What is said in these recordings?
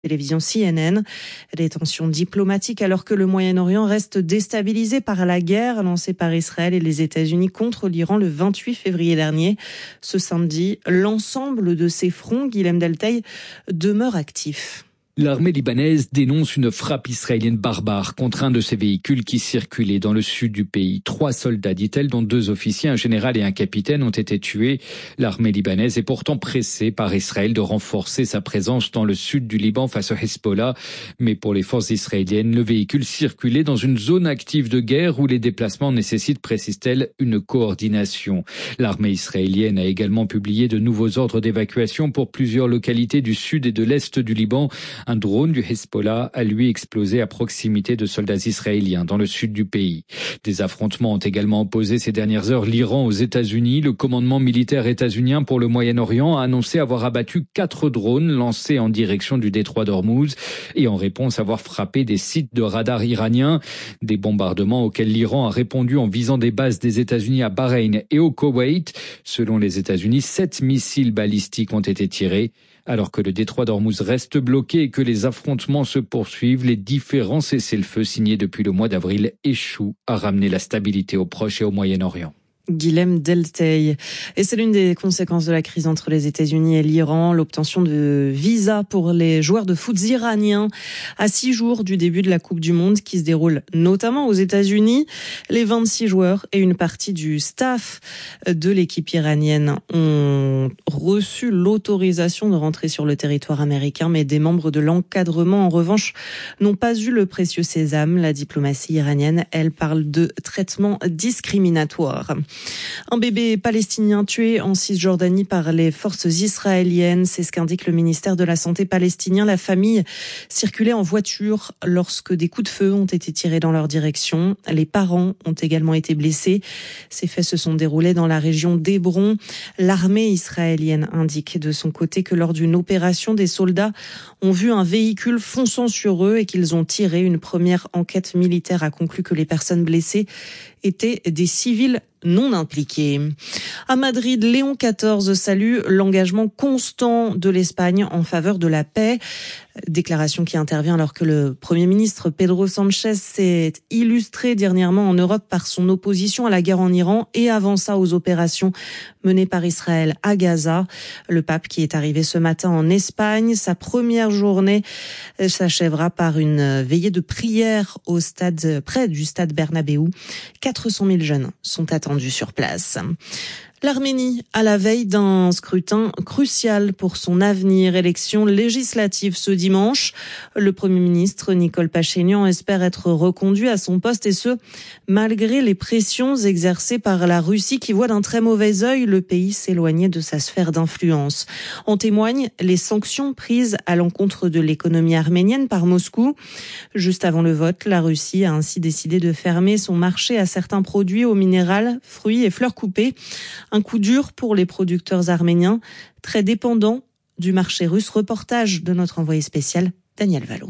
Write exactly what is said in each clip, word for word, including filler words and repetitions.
télévision C N N. Des tensions diplomatiques alors que le Moyen-Orient reste déstabilisé par la guerre lancée par Israël et les États-Unis contre l'Iran le vingt-huit février dernier. Ce samedi, l'ensemble de ces fronts, Guilhem Delteil, demeure actif. L'armée libanaise dénonce une frappe israélienne barbare contre un de ses véhicules qui circulait dans le sud du pays. Trois soldats, dit-elle, dont deux officiers, un général et un capitaine, ont été tués. L'armée libanaise est pourtant pressée par Israël de renforcer sa présence dans le sud du Liban face au Hezbollah. Mais pour les forces israéliennes, le véhicule circulait dans une zone active de guerre où les déplacements nécessitent, précise-t-elle, une coordination. L'armée israélienne a également publié de nouveaux ordres d'évacuation pour plusieurs localités du sud et de l'est du Liban. Un drone du Hezbollah a lui explosé à proximité de soldats israéliens dans le sud du pays. Des affrontements ont également opposé ces dernières heures l'Iran aux États-Unis. Le commandement militaire états-unien pour le Moyen-Orient a annoncé avoir abattu quatre drones lancés en direction du détroit d'Ormuz et en réponse avoir frappé des sites de radar iraniens. Des bombardements auxquels l'Iran a répondu en visant des bases des États-Unis à Bahreïn et au Koweït. Selon les États-Unis, sept missiles balistiques ont été tirés. Alors que le détroit d'Ormuz reste bloqué et que les affrontements se poursuivent, les différents cessez-le-feu signés depuis le mois d'avril échouent à ramener la stabilité au Proche et au Moyen-Orient. Guilhem Delteil. Et c'est l'une des conséquences de la crise entre les États-Unis et l'Iran, l'obtention de visas pour les joueurs de foot iraniens à six jours du début de la Coupe du Monde qui se déroule notamment aux États-Unis. Les vingt-six joueurs et une partie du staff de l'équipe iranienne ont reçu l'autorisation de rentrer sur le territoire américain, mais des membres de l'encadrement, en revanche, n'ont pas eu le précieux sésame. La diplomatie iranienne, elle, parle de traitement discriminatoire. Un bébé palestinien tué en Cisjordanie par les forces israéliennes, c'est ce qu'indique le ministère de la Santé palestinien. La famille circulait en voiture lorsque des coups de feu ont été tirés dans leur direction. Les parents ont également été blessés. Ces faits se sont déroulés dans la région d'Hébron. L'armée israélienne indique de son côté que lors d'une opération, des soldats ont vu un véhicule fonçant sur eux et qu'ils ont tiré. Une première enquête militaire a conclu que les personnes blessées étaient des civils non impliqués. À Madrid, Léon quatorze salue l'engagement constant de l'Espagne en faveur de la paix. Déclaration qui intervient alors que le Premier ministre Pedro Sánchez s'est illustré dernièrement en Europe par son opposition à la guerre en Iran et avant ça aux opérations menées par Israël à Gaza. Le pape qui est arrivé ce matin en Espagne, sa première journée s'achèvera par une veillée de prière au stade, près du stade Bernabéu. quatre cent mille jeunes sont attendus sur place. L'Arménie, à la veille d'un scrutin crucial pour son avenir, élection législative ce dimanche. Le Premier ministre Nicole Pachinian espère être reconduit à son poste et ce, malgré les pressions exercées par la Russie qui voit d'un très mauvais œil le pays s'éloigner de sa sphère d'influence. En témoignent les sanctions prises à l'encontre de l'économie arménienne par Moscou. Juste avant le vote, la Russie a ainsi décidé de fermer son marché à certains produits au minéral, fruits et fleurs coupées. Un coup dur pour les producteurs arméniens, très dépendants du marché russe. Reportage de notre envoyé spécial, Daniel Valo.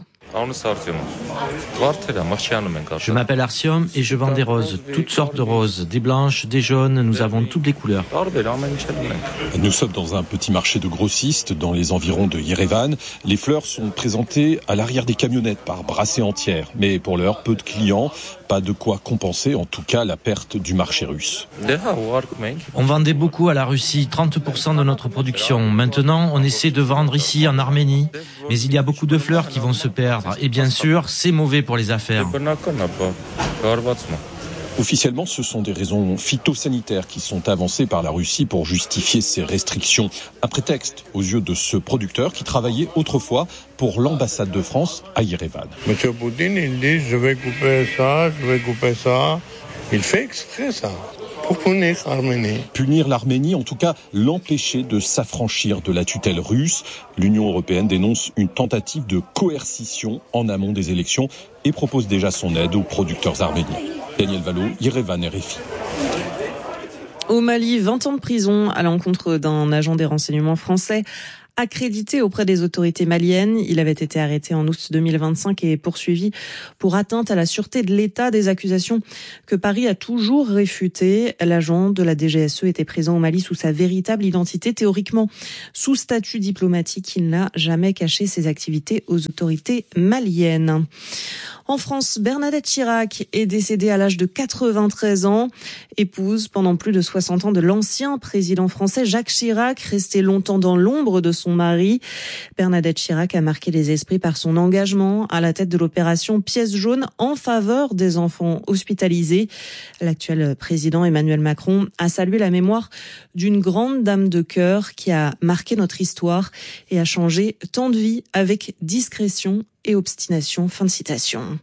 Je m'appelle Arsiom et je vends des roses, toutes sortes de roses, des blanches, des jaunes, nous avons toutes les couleurs. Nous sommes dans un petit marché de grossistes dans les environs de Yerevan. Les fleurs sont présentées à l'arrière des camionnettes par brassées entières. Mais pour l'heure, peu de clients, pas de quoi compenser en tout cas la perte du marché russe. On vendait beaucoup à la Russie, trente pour cent de notre production. Maintenant, on essaie de vendre ici en Arménie. Mais il y a beaucoup de fleurs qui vont se perdre. Et bien sûr, c'est mauvais pour les affaires. Officiellement, ce sont des raisons phytosanitaires qui sont avancées par la Russie pour justifier ces restrictions. Un prétexte aux yeux de ce producteur qui travaillait autrefois pour l'ambassade de France à Yerevan. Monsieur Poutine, il dit je vais couper ça, je vais couper ça. Il fait exprès ça. Pour punir l'Arménie. Punir l'Arménie, en tout cas l'empêcher de s'affranchir de la tutelle russe. L'Union européenne dénonce une tentative de coercition en amont des élections et propose déjà son aide aux producteurs arméniens. Daniel Valo, Yerevan, R F I. Au Mali, vingt ans de prison à l'encontre d'un agent des renseignements français accrédité auprès des autorités maliennes. Il avait été arrêté en août deux mille vingt-cinq et poursuivi pour atteinte à la sûreté de l'État, des accusations que Paris a toujours réfutées. L'agent de la D G S E était présent au Mali sous sa véritable identité, théoriquement sous statut diplomatique. Il n'a jamais caché ses activités aux autorités maliennes. En France, Bernadette Chirac est décédée à l'âge de quatre-vingt-treize ans, épouse pendant plus de soixante ans de l'ancien président français Jacques Chirac, resté longtemps dans l'ombre de son mari. Bernadette Chirac a marqué les esprits par son engagement à la tête de l'opération Pièce jaune en faveur des enfants hospitalisés. L'actuel président Emmanuel Macron a salué la mémoire d'une grande dame de cœur qui a marqué notre histoire et a changé tant de vies avec discrétion et obstination. Fin de citation.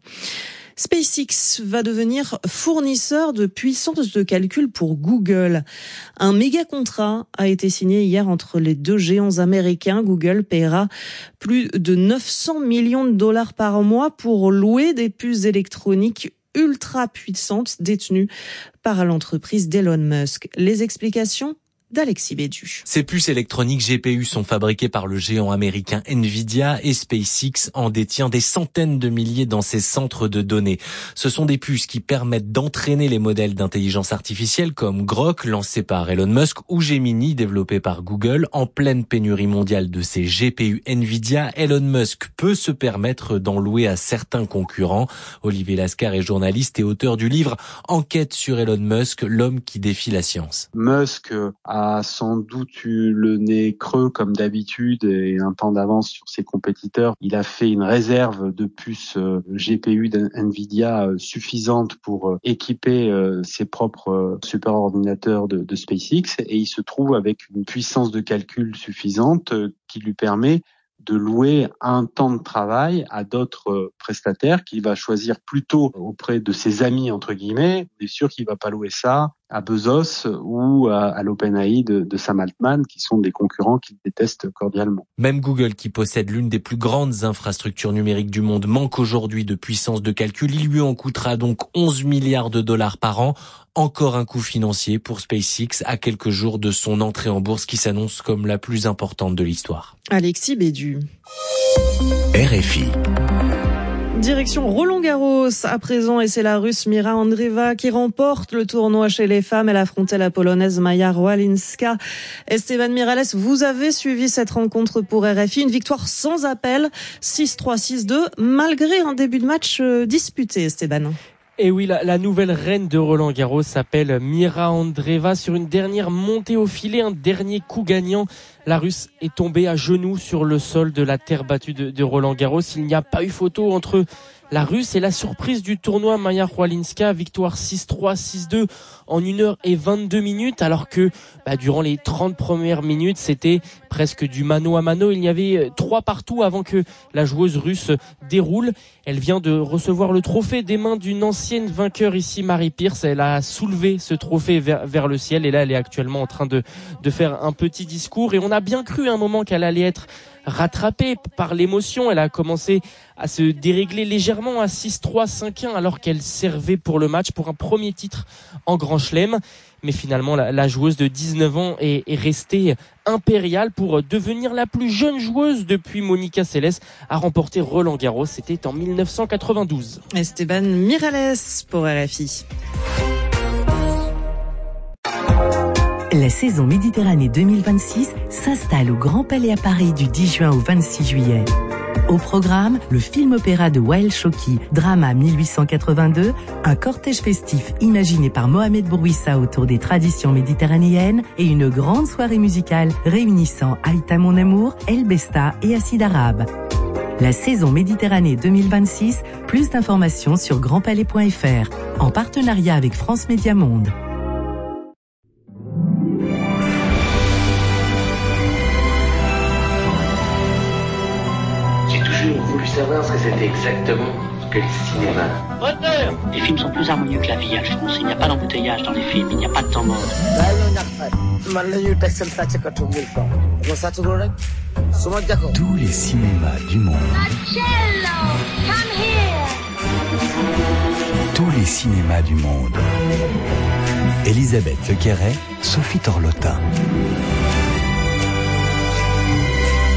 SpaceX va devenir fournisseur de puissance de calcul pour Google. Un méga contrat a été signé hier entre les deux géants américains. Google paiera plus de neuf cents millions de dollars par mois pour louer des puces électroniques ultra puissantes détenues par l'entreprise d'Elon Musk. Les explications d'Alexis Bédu. Ces puces électroniques G P U sont fabriquées par le géant américain Nvidia et SpaceX en détient des centaines de milliers dans ses centres de données. Ce sont des puces qui permettent d'entraîner les modèles d'intelligence artificielle comme Grok, lancé par Elon Musk, ou Gemini, développé par Google. En pleine pénurie mondiale de ces G P U Nvidia, Elon Musk peut se permettre d'en louer à certains concurrents. Olivier Lascar est journaliste et auteur du livre Enquête sur Elon Musk, l'homme qui défie la science. Musk a a sans doute eu le nez creux comme d'habitude et un temps d'avance sur ses compétiteurs. Il a fait une réserve de puces G P U d'Nvidia suffisante pour équiper ses propres superordinateurs de, de SpaceX et il se trouve avec une puissance de calcul suffisante qui lui permet de louer un temps de travail à d'autres prestataires qu'il va choisir plutôt auprès de ses amis, entre guillemets. On est sûr qu'il va pas louer ça à Bezos ou à, à l'OpenAI de, de Sam Altman, qui sont des concurrents qu'il déteste cordialement. Même Google, qui possède l'une des plus grandes infrastructures numériques du monde, manque aujourd'hui de puissance de calcul. Il lui en coûtera donc onze milliards de dollars par an. Encore un coût financier pour SpaceX à quelques jours de son entrée en bourse qui s'annonce comme la plus importante de l'histoire. Alexis Bédu. R F I. Direction Roland-Garros à présent et c'est la Russe Mira Andreeva qui remporte le tournoi chez les femmes. Elle affrontait la Polonaise Maja Rwalinska. Esteban Miralles, vous avez suivi cette rencontre pour R F I. Une victoire sans appel, six trois, six deux, malgré un début de match disputé, Esteban. Et oui, la, la nouvelle reine de Roland-Garros s'appelle Mira Andreeva. Sur une dernière montée au filet, un dernier coup gagnant, la Russe est tombée à genoux sur le sol de la terre battue de, de Roland-Garros. Il n'y a pas eu photo entre la Russe et la surprise du tournoi, Maja Rwalinska, victoire six trois, six deux en une heure et vingt-deux minutes, alors que bah, durant les trente premières minutes, c'était presque du mano à mano. Il y avait trois partout avant que la joueuse russe déroule. Elle vient de recevoir le trophée des mains d'une ancienne vainqueur ici, Mary Pierce. Elle a soulevé ce trophée vers, vers le ciel et là, elle est actuellement en train de, de faire un petit discours. Et on a bien cru à un moment qu'elle allait être rattrapée par l'émotion. Elle a commencé à se dérégler légèrement à six trois, cinq un alors qu'elle servait pour le match, pour un premier titre en Grand Chelem. Mais finalement, la, la joueuse de dix-neuf ans est, est restée impériale pour devenir la plus jeune joueuse depuis Monica Seles à remporter Roland-Garros. C'était en dix-neuf cent quatre-vingt-douze. Esteban Miralles pour R F I. La saison Méditerranée deux mille vingt-six s'installe au Grand Palais à Paris du dix juin au vingt-six juillet. Au programme, le film-opéra de Wael Choki, Drama mille huit cent quatre-vingt-deux, un cortège festif imaginé par Mohamed Bourouissa autour des traditions méditerranéennes et une grande soirée musicale réunissant Aïta Mon Amour, El Besta et Acide Arabe. La saison Méditerranée deux mille vingt-six, plus d'informations sur grand palais point f r, en partenariat avec France Média Monde. J'ai toujours voulu savoir ce que c'était exactement que le cinéma. Moteur ! Les films sont plus harmonieux que la vie, Alphonse. Il n'y a pas d'embouteillage dans les films, il n'y a pas de temps mort. Tous les cinémas du monde. Tous les cinémas du monde. Elisabeth Lequerret, Sophie Torlotin.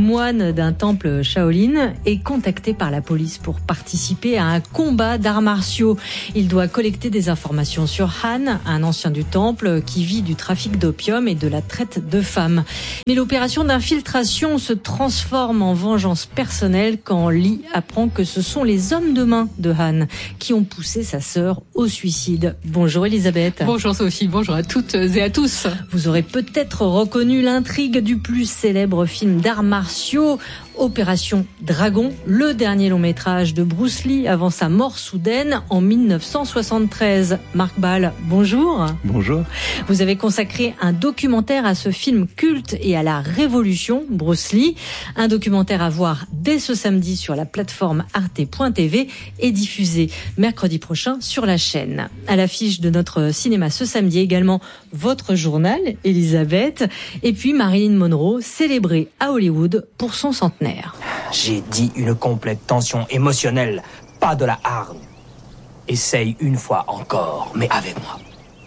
moine d'un temple Shaolin, est contacté par la police pour participer à un combat d'arts martiaux. Il doit collecter des informations sur Han, un ancien du temple qui vit du trafic d'opium et de la traite de femmes. Mais l'opération d'infiltration se transforme en vengeance personnelle quand Lee apprend que ce sont les hommes de main de Han qui ont poussé sa sœur au suicide. Bonjour Elisabeth. Bonjour Sophie, bonjour à toutes et à tous. Vous aurez peut-être reconnu l'intrigue du plus célèbre film d'arts martiaux, Opération Dragon, le dernier long métrage de Bruce Lee avant sa mort soudaine en mille neuf cent soixante-treize. Marc Ball, bonjour. Bonjour. Vous avez consacré un documentaire à ce film culte et à la révolution Bruce Lee. Un documentaire à voir dès ce samedi sur la plateforme arte point t v et diffusé mercredi prochain sur la chaîne. À l'affiche de notre cinéma ce samedi également, votre journal, Elisabeth, et puis Marilyn Monroe, célébrée à Hollywood pour son centenaire. J'ai dit une complète tension émotionnelle, pas de la hargne. Essaye une fois encore, mais avec moi.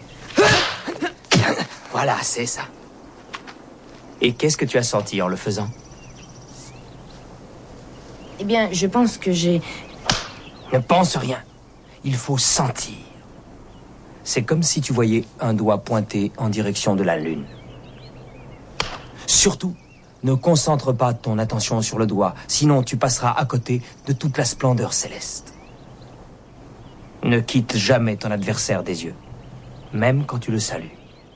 Voilà, c'est ça. Et qu'est-ce que tu as senti en le faisant? Eh bien, je pense que j'ai... Ne pense rien. Il faut sentir. C'est comme si tu voyais un doigt pointé en direction de la lune. Surtout, ne concentre pas ton attention sur le doigt, sinon tu passeras à côté de toute la splendeur céleste. Ne quitte jamais ton adversaire des yeux, même quand tu le salues.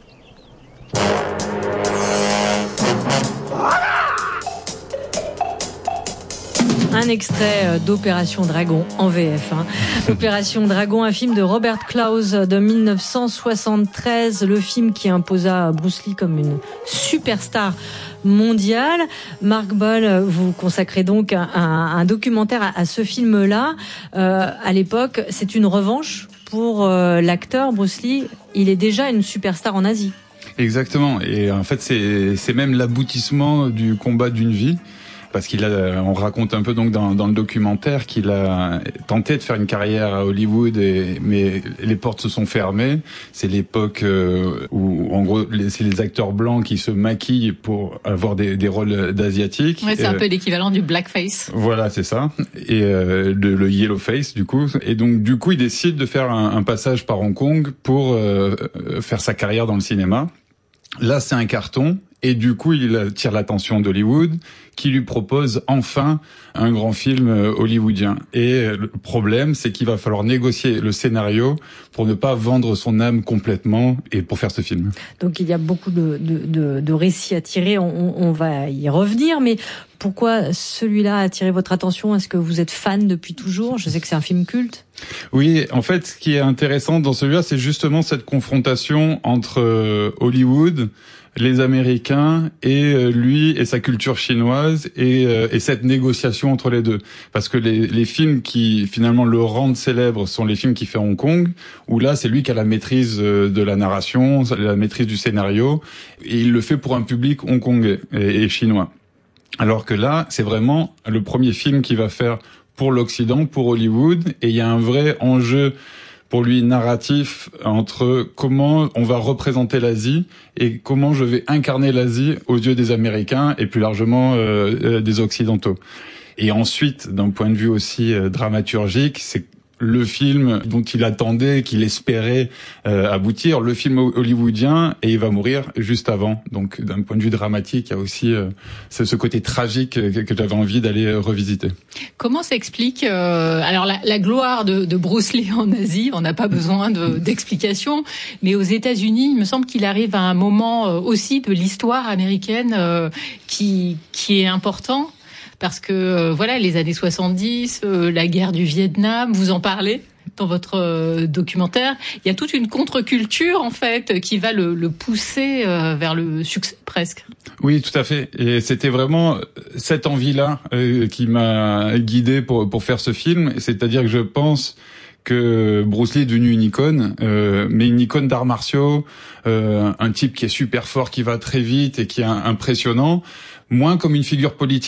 Un extrait d'Opération Dragon en V F. Hein. Opération Dragon, un film de Robert Klaus de mille neuf cent soixante-treize, le film qui imposa Bruce Lee comme une superstar mondiale. Marc Boll, vous consacrez donc un, un documentaire à, à ce film-là. Euh, à l'époque, c'est une revanche pour euh, l'acteur Bruce Lee. Il est déjà une superstar en Asie. Exactement. Et en fait, c'est, c'est même l'aboutissement du combat d'une vie. Parce qu'il a, on raconte un peu donc dans, dans le documentaire qu'il a tenté de faire une carrière à Hollywood, et, mais les portes se sont fermées. C'est l'époque euh, où, en gros, les, c'est les acteurs blancs qui se maquillent pour avoir des, des rôles d'asiatiques. Ouais, c'est euh, un peu l'équivalent du blackface. Voilà, c'est ça. Et euh, de, le yellow face, du coup. Et donc, du coup, il décide de faire un, un passage par Hong Kong pour euh, faire sa carrière dans le cinéma. Là, c'est un carton. Et du coup, il attire l'attention d'Hollywood, qui lui propose enfin un grand film hollywoodien. Et le problème, c'est qu'il va falloir négocier le scénario pour ne pas vendre son âme complètement et pour faire ce film. Donc il y a beaucoup de, de, de, de récits à tirer, on, on va y revenir, mais pourquoi celui-là a attiré votre attention? Est-ce que vous êtes fan depuis toujours? Je sais que c'est un film culte. Oui, en fait, ce qui est intéressant dans celui-là, c'est justement cette confrontation entre Hollywood, les Américains et lui et sa culture chinoise, et, et cette négociation entre les deux. Parce que les, les films qui finalement le rendent célèbre sont les films qu'il fait à Hong Kong, où là c'est lui qui a la maîtrise de la narration, la maîtrise du scénario, et il le fait pour un public hongkongais et, et chinois. Alors que là, c'est vraiment le premier film qu'il va faire pour l'Occident, pour Hollywood, et il y a un vrai enjeu pour lui narratif entre comment on va représenter l'Asie et comment je vais incarner l'Asie aux yeux des Américains et plus largement euh, euh, des Occidentaux. Et ensuite, d'un point de vue aussi euh, dramaturgique, c'est le film dont il attendait, qu'il espérait euh, aboutir, le film hollywoodien, et il va mourir juste avant. Donc d'un point de vue dramatique, il y a aussi euh, ce, ce côté tragique que, que j'avais envie d'aller revisiter. Comment s'explique euh, alors la, la gloire de, de Bruce Lee en Asie? On n'a pas besoin de, d'explications, mais aux États-Unis, il me semble qu'il arrive à un moment euh, aussi de l'histoire américaine euh, qui qui est important. Parce que, euh, voilà, les années soixante-dix, euh, la guerre du Vietnam, vous en parlez dans votre euh, documentaire. Il y a toute une contre-culture, en fait, qui va le, le pousser euh, vers le succès, presque. Oui, tout à fait. Et c'était vraiment cette envie-là euh, qui m'a guidé pour, pour faire ce film. C'est-à-dire que je pense que Bruce Lee est devenu une icône, euh, mais une icône d'arts martiaux, euh, un type qui est super fort, qui va très vite et qui est impressionnant, moins comme une figure politique.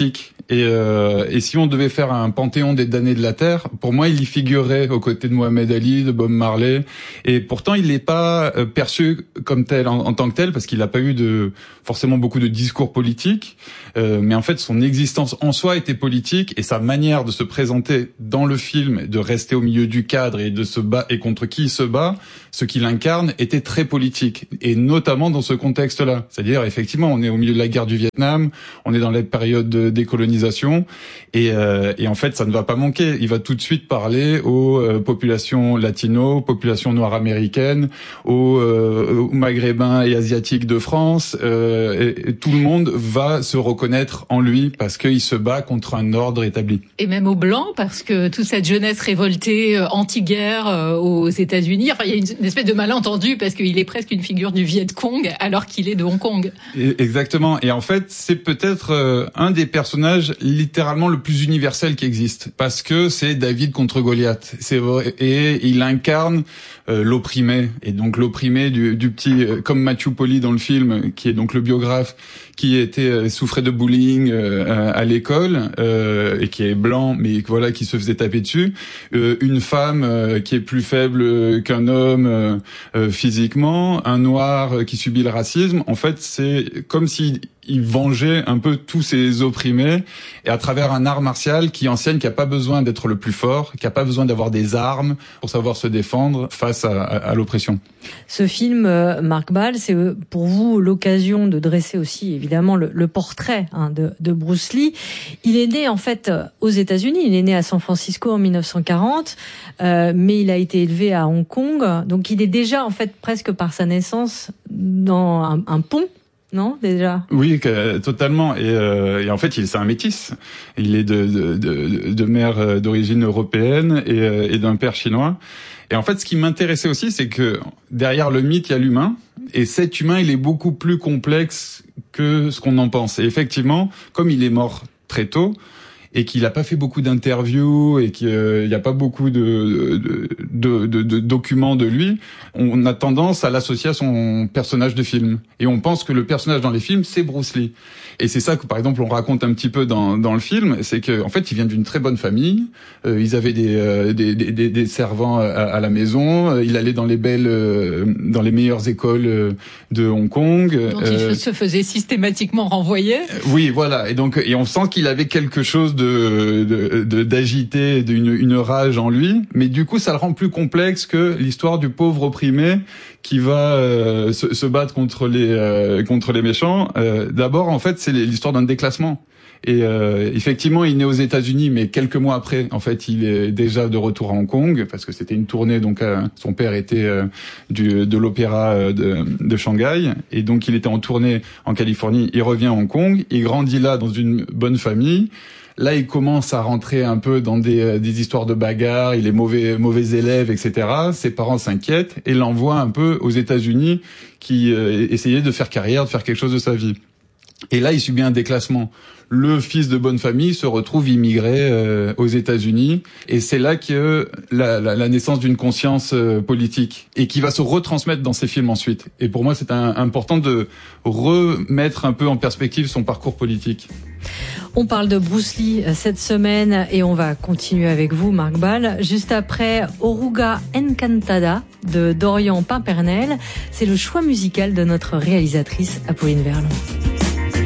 Et, euh, et si on devait faire un panthéon des damnés de la terre, pour moi, il y figurerait aux côtés de Mohamed Ali, de Bob Marley. Et pourtant, il n'est pas perçu comme tel en, en tant que tel, parce qu'il n'a pas eu de forcément beaucoup de discours politiques. Euh, mais en fait, son existence en soi était politique, et sa manière de se présenter dans le film, de rester au milieu du cadre et de se battre, et contre qui il se bat, ce qu'il incarne était très politique, et notamment dans ce contexte-là. C'est-à-dire, effectivement, on est au milieu de la guerre du Vietnam, on est dans les périodes de décolonisation, et, euh, et en fait, ça ne va pas manquer. Il va tout de suite parler aux euh, populations latino, populations noires américaines, aux, euh, aux maghrébins et asiatiques de France, euh, et, et tout le monde va se reconnaître en lui parce qu'il se bat contre un ordre établi. Et même aux Blancs, parce que toute cette jeunesse révoltée, euh, anti-guerre euh, aux États-Unis, enfin, il y a une, une espèce de malentendu parce qu'il est presque une figure du Viet Cong alors qu'il est de Hong Kong. Et, exactement. Et en fait, c'est peut-être euh, un des personnages littéralement le plus universel qui existe, parce que c'est David contre Goliath. C'est vrai, et il incarne euh, l'opprimé, et donc l'opprimé du, du petit, euh, comme Matthew Polly dans le film, qui est donc le biographe, qui était euh, souffrait de bullying euh, à l'école euh, et qui est blanc, mais voilà, qui se faisait taper dessus. Euh, une femme euh, qui est plus faible qu'un homme euh, euh, physiquement, un noir euh, qui subit le racisme. En fait, c'est comme si il vengeait un peu tous ces opprimés, et à travers un art martial qui enseigne qu'il n'y a pas besoin d'être le plus fort, qu'il n'y a pas besoin d'avoir des armes pour savoir se défendre face à, à, à l'oppression. Ce film, euh, Marc Ball, c'est pour vous l'occasion de dresser aussi évidemment le, le portrait hein, de, de Bruce Lee. Il est né en fait aux États-Unis, il est né à San Francisco en mille neuf cent quarante, euh, mais il a été élevé à Hong Kong, donc il est déjà en fait presque par sa naissance dans un, un pont. Non, déjà. Oui, que, totalement. Et, euh, et en fait, il c'est un métis. Il est de, de, de, de mère d'origine européenne et, et d'un père chinois. Et en fait, ce qui m'intéressait aussi, c'est que derrière le mythe, il y a l'humain. Et cet humain, il est beaucoup plus complexe que ce qu'on en pense. Et effectivement, comme il est mort très tôt, et qu'il n'a pas fait beaucoup d'interviews et qu'il n'y a pas beaucoup de, de, de, de, de documents de lui, on a tendance à l'associer à son personnage de film. Et on pense que le personnage dans les films, c'est Bruce Lee. Et c'est ça que, par exemple, on raconte un petit peu dans, dans le film, c'est que, en fait, il vient d'une très bonne famille. Euh, ils avaient des, euh, des, des, des servants à, à la maison. Euh, il allait dans les belles, euh, dans les meilleures écoles euh, de Hong Kong. Dont euh, il se faisait systématiquement renvoyer. Euh, oui, voilà. Et donc, et on sent qu'il avait quelque chose de, de, de d'agité, d'une une rage en lui. Mais du coup, ça le rend plus complexe que l'histoire du pauvre opprimé qui va euh, se, se battre contre les euh, contre les méchants. Euh, d'abord, en fait, c'est l'histoire d'un déclassement. Et euh, effectivement, il est né aux États-Unis, mais quelques mois après, en fait, il est déjà de retour à Hong Kong parce que c'était une tournée. Donc, euh, son père était euh, du de l'opéra euh, de, de Shanghai, et donc il était en tournée en Californie. Il revient à Hong Kong, il grandit là dans une bonne famille. Là, il commence à rentrer un peu dans des, des histoires de bagarres, il est mauvais, mauvais élève, et cetera. Ses parents s'inquiètent et l'envoient un peu aux États-Unis, qui euh, essayait de faire carrière, de faire quelque chose de sa vie. Et là, il subit un déclassement. Le fils de bonne famille se retrouve immigré euh, aux États-Unis, et c'est là que la, la, la naissance d'une conscience euh, politique, et qui va se retransmettre dans ses films ensuite. Et pour moi, c'est un, important de remettre un peu en perspective son parcours politique. On parle de Bruce Lee cette semaine et on va continuer avec vous, Marc Ball. Juste après Oruga Encantada de Dorian Pimpernel, c'est le choix musical de notre réalisatrice Apolline Verlon.